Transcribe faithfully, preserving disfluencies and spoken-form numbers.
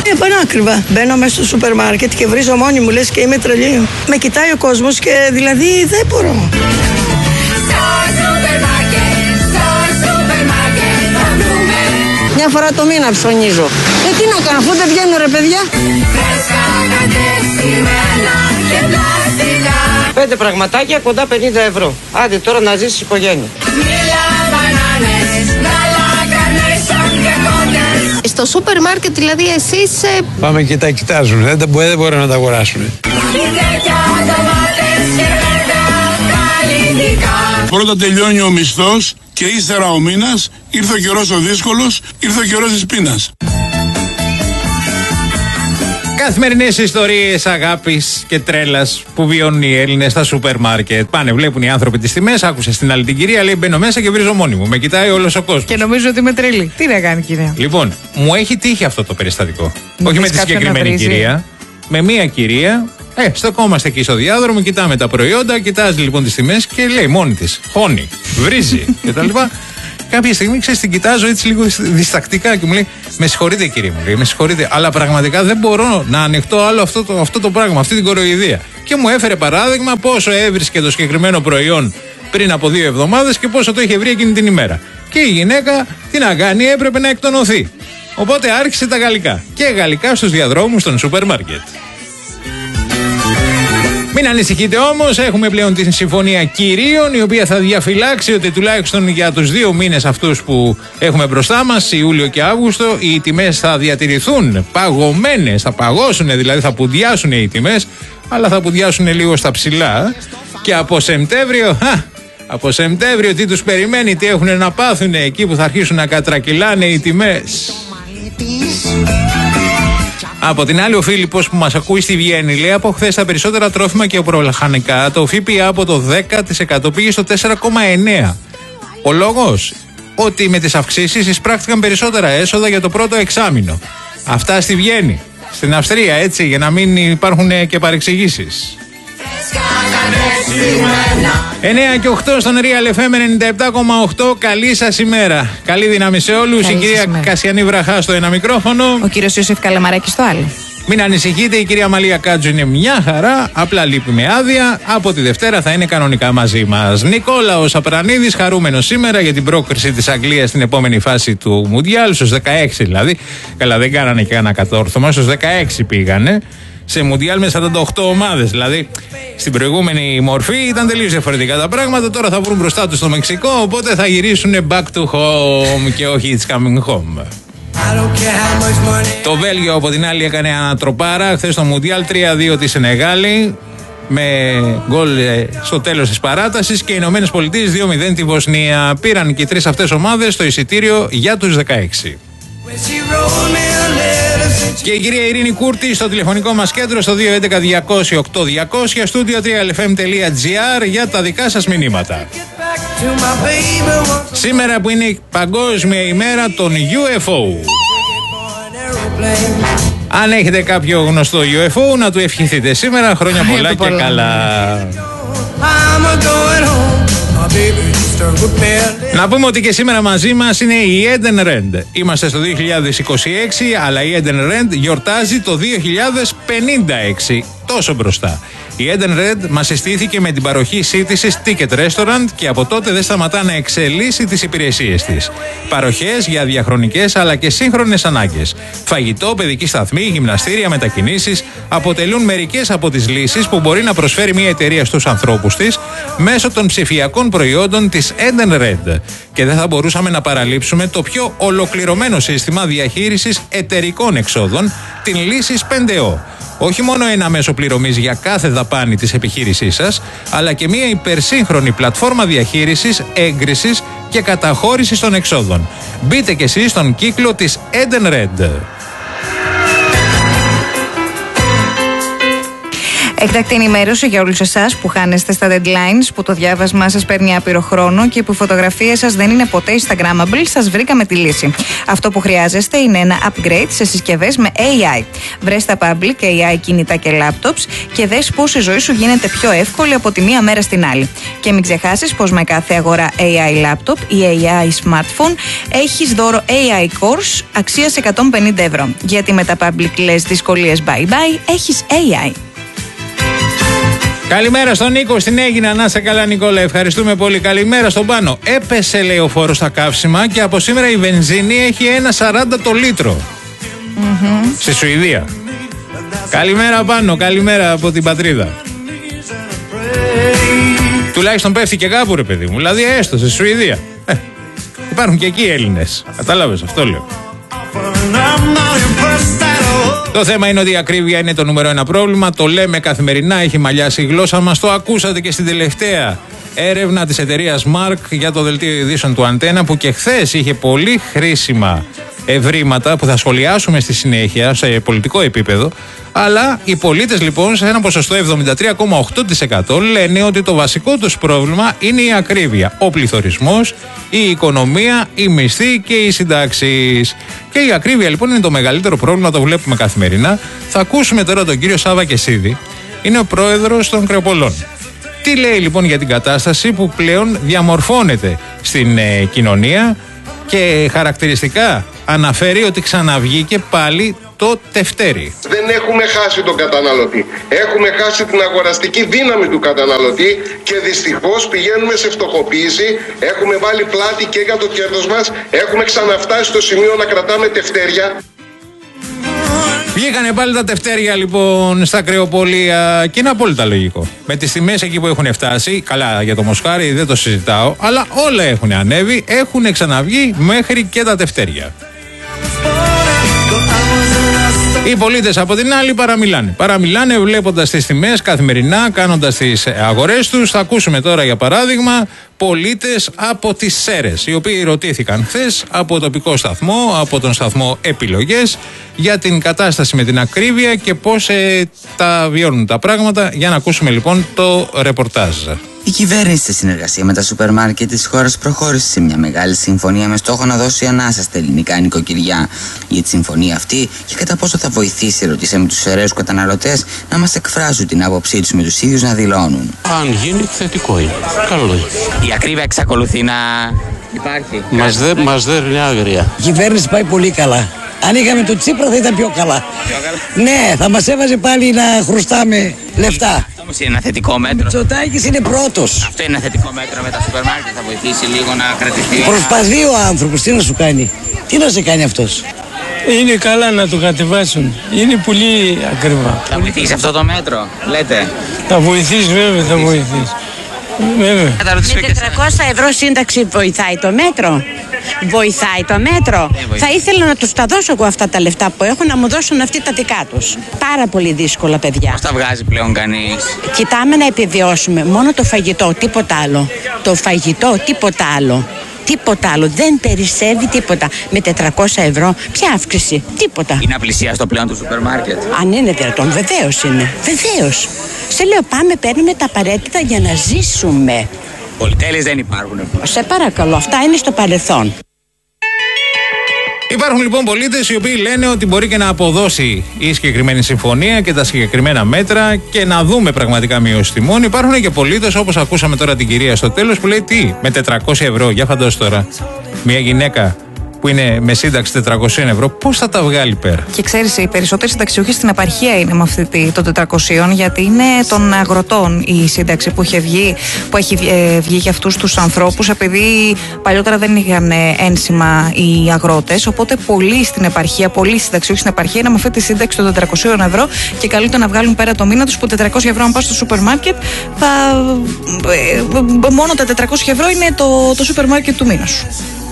Ε, πανάκριβα. Μπαίνω μέσα στο σούπερ μάρκετ και βρίζω μόνη μου, λες και είμαι τρελή. Με κοιτάει ο κόσμος και δηλαδή δεν μπορώ. Μια φορά το μήνα ψωνίζω. Ε, τι να κάνω, αφού δεν βγαίνω ρε παιδιά. Πέντε πραγματάκια κοντά πενήντα ευρώ. Άντε τώρα να ζήσεις οικογένεια. Στο σούπερ μάρκετ δηλαδή εσείς... Ε... Πάμε και τα κοιτάζουν, δεν, δεν μπορούν να τα αγοράσουν. Πρώτα τελειώνει ο μισθός και ύστερα ο μήνας, ήρθε ο καιρός ο δύσκολος, ήρθε ο καιρός της πείνας. Καθημερινές ιστορίες αγάπης και τρέλας που βιώνουν οι Έλληνες στα σούπερ μάρκετ. Πάνε, βλέπουν οι άνθρωποι τις τιμές. Άκουσε στην άλλη την κυρία, λέει: μπαίνω μέσα και βρίζω μόνη μου. Με κοιτάει όλος ο κόσμος. Και νομίζω ότι είμαι τρελή. Τι να κάνει, κυρία. Λοιπόν, μου έχει τύχει αυτό το περιστατικό. Όχι με τη συγκεκριμένη κυρία. Με μία κυρία. Ε, στεκόμαστε εκεί στο διάδρομο, κοιτάμε τα προϊόντα, κοιτάζει λοιπόν τις τιμές και λέει μόνη της: χώνει, βρίζει κτλ. Κάποια στιγμή, ξέρεις, την κοιτάζω έτσι λίγο διστακτικά και μου λέει: με συγχωρείτε, κύριε μου, λέει, με συγχωρείτε, αλλά πραγματικά δεν μπορώ να ανοιχτώ άλλο αυτό το, αυτό το πράγμα, αυτή την κοροϊδία. Και μου έφερε παράδειγμα πόσο έβρισκε το συγκεκριμένο προϊόν πριν από δύο εβδομάδες και πόσο το είχε βρει εκείνη την ημέρα. Και η γυναίκα, τι να κάνει, έπρεπε να εκτονωθεί. Οπότε άρχισε τα γαλλικά. Και γαλλικά στους διαδρόμους των σούπερ μάρκετ. Μην ανησυχείτε όμως, έχουμε πλέον την συμφωνία κυρίων, η οποία θα διαφυλάξει ότι τουλάχιστον για τους δύο μήνες αυτούς που έχουμε μπροστά μας, Ιούλιο και Αύγουστο, οι τιμές θα διατηρηθούν παγωμένες, θα παγώσουν, δηλαδή θα πουδιάσουν οι τιμές, αλλά θα πουδιάσουν λίγο στα ψηλά. Και από Σεπτέμβριο, χα, από Σεπτέμβριο τι τους περιμένει, τι έχουν να πάθουν εκεί που θα αρχίσουν να κατρακυλάνε οι τιμές. Από την άλλη, ο Φίλιππος που μας ακούει στη Βιέννη λέει: από χθες τα περισσότερα τρόφιμα και προλαχανικά το ΦΠΑ από το δέκα τοις εκατό πήγε στο τέσσερα κόμμα εννέα τοις εκατό. Ο λόγος? Ότι με τις αυξήσεις εισπράχθηκαν περισσότερα έσοδα για το πρώτο εξάμηνο. Αυτά στη Βιέννη. Στην Αυστρία, έτσι, για να μην υπάρχουν και παρεξηγήσεις. εννέα και οκτώ στον Real εφ εμ ενενήντα επτά κόμμα οκτώ. Καλή σας ημέρα. Καλή δύναμη σε όλους. Καλή η κυρία ημέρα. Κασιανή Βραχά στο ένα μικρόφωνο. Ο κύριος Ιωσήφ Καλαμαράκης στο άλλο. Μην ανησυχείτε, η κυρία Μαλία Κάτζου είναι μια χαρά. Απλά λείπει με άδεια. Από τη Δευτέρα θα είναι κανονικά μαζί μας. Νικόλαος Απρανίδης, χαρούμενος σήμερα για την πρόκριση της Αγγλίας στην επόμενη φάση του Μουντιάλ. Στους δεκαέξι δηλαδή. Καλά, δεν κάνανε και ένα κατόρθωμα. Στους δεκαέξι πήγανε. Σε Μουντιάλ με σαράντα οκτώ ομάδες. Δηλαδή, στην προηγούμενη μορφή ήταν τελείως διαφορετικά τα πράγματα. Τώρα θα βρουν μπροστά τους στο Μεξικό. Οπότε θα γυρίσουν back to home και όχι it's coming home. Το Βέλγιο από την άλλη έκανε ανατροπάρα χθες στο Μουντιάλ τρία δύο τη Σενεγάλη. Με γκολ στο τέλος της παράτασης. Και οι Ηνωμένες Πολιτείες δύο μηδέν τη Βοσνία. Πήραν και οι τρεις αυτές ομάδες το εισιτήριο για τους δεκαέξι. Και η κυρία Ειρήνη Κούρτη στο τηλεφωνικό μας κέντρο στο δύο έντεκα διακόσια οκτώ διακόσια, στούντιο τρία ελ εφ εμ τελεία τζι άρ για τα δικά σας μηνύματα. Σήμερα που είναι η Παγκόσμια ημέρα των γιου εφ ο. Αν έχετε κάποιο γνωστό γιου εφ ο, να του ευχηθείτε σήμερα. Χρόνια πολλά και καλά. Να πούμε ότι και σήμερα μαζί μας είναι η Eden Red. Είμαστε στο δύο χιλιάδες είκοσι έξι, αλλά η Eden Red γιορτάζει το δύο χιλιάδες πενήντα έξι. Τόσο μπροστά. Η Eden Red μας συστήθηκε με την παροχή σύντησης Ticket Restaurant και από τότε δεν σταματά να εξελίσσει τις υπηρεσίες της. Παροχές για διαχρονικές αλλά και σύγχρονες ανάγκες. Φαγητό, παιδική σταθμή, γυμναστήρια, μετακινήσεις αποτελούν μερικές από τις λύσεις που μπορεί να προσφέρει μια εταιρεία στους ανθρώπους της μέσω των ψηφιακών προϊόντων της Eden Red. Και δεν θα μπορούσαμε να παραλείψουμε το πιο ολοκληρωμένο σύστημα διαχείρισης εταιρικών εξόδων, την Λύσης πέντε ο. Όχι μόνο ένα μέσο πληρωμής για κάθε δαπάνη της επιχείρησής σας, αλλά και μια υπερσύγχρονη πλατφόρμα διαχείρισης, έγκρισης και καταχώρησης των εξόδων. Μπείτε κι εσείς στον κύκλο της Eden Red. Έκτακτη ενημέρωση για όλους εσάς που χάνεστε στα deadlines, που το διάβασμά σας παίρνει άπειρο χρόνο και που οι φωτογραφίες σας δεν είναι ποτέ Instagrammable, σας βρήκαμε τη λύση. Αυτό που χρειάζεστε είναι ένα upgrade σε συσκευές με έι άι. Βρες τα public έι άι κινητά και laptops και δες πώς η ζωή σου γίνεται πιο εύκολη από τη μία μέρα στην άλλη. Και μην ξεχάσεις πως με κάθε αγορά έι άι laptop ή έι άι smartphone έχεις δώρο έι άι course αξίας εκατόν πενήντα ευρώ. Γιατί με τα public λες δυσκολίες bye bye, έχεις έι άι. Καλημέρα στον Νίκο, στην Αίγινα. Να είσαι καλά, Νικόλα. Ευχαριστούμε πολύ. Καλημέρα στον Πάνο. Έπεσε, λέει, ο φόρος στα καύσιμα και από σήμερα η βενζίνη έχει ένα σαράντα το λίτρο. Mm-hmm. Στη Σουηδία. Καλημέρα, Πάνο. Καλημέρα από την πατρίδα. Τουλάχιστον πέφτει και κάπου, ρε παιδί μου. Δηλαδή, έστω στη Σουηδία. Ε, υπάρχουν και εκεί Έλληνες. Κατάλαβες, αυτό λέω. Το θέμα είναι ότι η ακρίβεια είναι το νούμερο ένα πρόβλημα. Το λέμε καθημερινά, έχει μαλλιάσει η γλώσσα μας. Το ακούσατε και στην τελευταία έρευνα της εταιρείας Mark για το δελτίο ειδήσεων του Αντένα, που και χθες είχε πολύ χρήσιμα ευρήματα που θα σχολιάσουμε στη συνέχεια σε πολιτικό επίπεδο. Αλλά οι πολίτες, λοιπόν, σε ένα ποσοστό εβδομήντα τρία κόμμα οκτώ τοις εκατό λένε ότι το βασικό τους πρόβλημα είναι η ακρίβεια, ο πληθωρισμός, η οικονομία, η μισθή και οι συντάξεις. Και η ακρίβεια, λοιπόν, είναι το μεγαλύτερο πρόβλημα, το βλέπουμε καθημερινά. Θα ακούσουμε τώρα τον κύριο Σάβα Κεσίδη, είναι ο πρόεδρος των Κρεοπολών. Τι λέει, λοιπόν, για την κατάσταση που πλέον διαμορφώνεται στην ε, κοινωνία και χαρακτηριστικά αναφέρει ότι ξαναβγήκε πάλι το τευτέρι. Δεν έχουμε χάσει τον καταναλωτή. Έχουμε χάσει την αγοραστική δύναμη του καταναλωτή και δυστυχώς πηγαίνουμε σε φτωχοποίηση. Έχουμε βάλει πλάτη και για το κέρδος μας. Έχουμε ξαναφτάσει στο σημείο να κρατάμε τευτέρια. Βγήκανε πάλι τα τευτέρια, λοιπόν, στα κρεοπολία και είναι απόλυτα λογικό. Με τις τιμές εκεί που έχουν φτάσει, καλά για το μοσχάρι δεν το συζητάω, αλλά όλα έχουν ανέβει, έχουν ξαναβγεί μέχρι και τα τευτέρια. Οι πολίτες από την άλλη παραμιλάνε. Παραμιλάνε βλέποντας τις τιμές καθημερινά, κάνοντας τις αγορές τους. Θα ακούσουμε τώρα, για παράδειγμα, πολίτες από τις Σέρρες, οι οποίοι ρωτήθηκαν χθες από τοπικό σταθμό, από τον σταθμό Επιλογές, για την κατάσταση με την ακρίβεια και πώς ε, τα βιώνουν τα πράγματα. Για να ακούσουμε, λοιπόν, το ρεπορτάζ. Η κυβέρνηση, σε συνεργασία με τα σούπερ μάρκετ της χώρας, προχώρησε σε μια μεγάλη συμφωνία με στόχο να δώσει ανάσα στα ελληνικά νοικοκυριά. Για τη συμφωνία αυτή και κατά πόσο θα βοηθήσει, ρωτήσαμε τους Σεραίους καταναλωτές να μας εκφράσουν την άποψή τους, με τους ίδιους να δηλώνουν. Αν γίνει, θετικό είναι. Καλό είναι. Η ακρίβεια εξακολουθεί να υπάρχει. Μας, δε, μας δέρνει άγρια. Η κυβέρνηση πάει πολύ καλά. Αν είχαμε τον Τσίπρα θα ήταν πιο καλά. Πιο καλά. Ναι, θα μας έβαζε πάλι να χρωστάμε λεφτά. Αυτό όμως είναι ένα θετικό μέτρο. Ο Μητσοτάκης είναι πρώτος. Αυτό είναι ένα θετικό μέτρο με τα σούπερ μάρκετ, θα βοηθήσει λίγο να κρατηθεί. Προσπαθεί ο άνθρωπος, τι να σου κάνει. Τι να σε κάνει αυτός. Είναι καλά να το κατεβάσουν. Είναι πολύ ακριβά. Θα βοηθήσει αυτό το μέτρο, λέτε. Θα βοηθήσει, βέβαια, θα βοηθήσει. Βέβαια. Με τετρακόσια ευρώ σύνταξη βοηθάει το μέτρο. Βοηθάει το μέτρο. Θα ήθελα να τους τα δώσω εγώ αυτά τα λεφτά που έχω, να μου δώσουν αυτοί τα δικά τους. Πάρα πολύ δύσκολα, παιδιά. Πώς τα βγάζει πλέον κανείς. Κοιτάμε να επιβιώσουμε. Μόνο το φαγητό, τίποτα άλλο. Το φαγητό, τίποτα άλλο. Τίποτα άλλο. Δεν περισσεύει τίποτα. Με τετρακόσια ευρώ, ποια αύξηση. Τίποτα. Είναι απλησίαστο πλέον το σούπερ μάρκετ. Αν είναι δυνατόν, βεβαίως είναι. Βεβαίως. Σε λέω, πάμε, παίρνουμε τα απαραίτητα για να ζήσουμε. Πολυτέλειες δεν υπάρχουν. Σε παρακαλώ, αυτά είναι στο παρελθόν. Υπάρχουν, λοιπόν, πολίτες οι οποίοι λένε ότι μπορεί και να αποδώσει η συγκεκριμένη συμφωνία και τα συγκεκριμένα μέτρα και να δούμε πραγματικά μείωση τιμών. Υπάρχουν και πολίτες, όπως ακούσαμε τώρα την κυρία στο τέλος, που λέει τι, με τετρακόσια ευρώ, για φαντάσου τώρα, μια γυναίκα που είναι με σύνταξη τετρακόσια ευρώ, πώς θα τα βγάλει πέρα. Και ξέρεις, οι περισσότεροι συνταξιούχοι στην επαρχία είναι με αυτή των τετρακοσίων, γιατί είναι των αγροτών η σύνταξη που, είχε βγει, που έχει ε, βγει για αυτούς τους ανθρώπους, επειδή παλιότερα δεν είχαν ένσημα οι αγρότες. Οπότε πολλοί στην επαρχία, πολλοί συνταξιούχοι στην επαρχία είναι με αυτή τη σύνταξη των τετρακοσίων ευρώ και καλούνται να βγάλουν πέρα το μήνα τους, που τετρακόσια ευρώ, αν πας στο σούπερ μάρκετ, θα, ε, ε, μόνο τα τετρακόσια ευρώ είναι το, το σούπερ μάρκετ του μήνα σου.